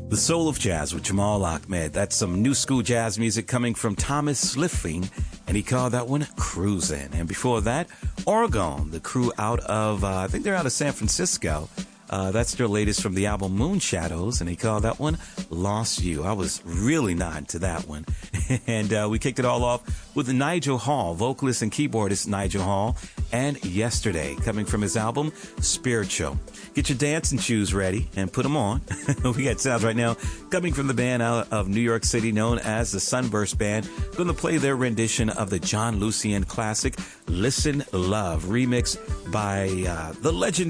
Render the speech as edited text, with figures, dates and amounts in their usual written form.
The Soul of Jazz with Jamal Ahmed. That's some new school jazz music coming from Thomas Sliffing, and he called that one Cruisin'. And before that, Oregon, the crew out of, I think they're out of San Francisco. That's their latest from the album Moon Shadows, and he called that one Lost You. I was really nodding to that one. And we kicked it all off with Nigel Hall, vocalist and keyboardist Nigel Hall, and Yesterday, coming from his album Spiritual. Get your dancing shoes ready and put them on. We got sounds right now coming from the band out of New York City known as the Sunburst Band. Going to play their rendition of the John Lucien classic Listen Love, remixed by the legendary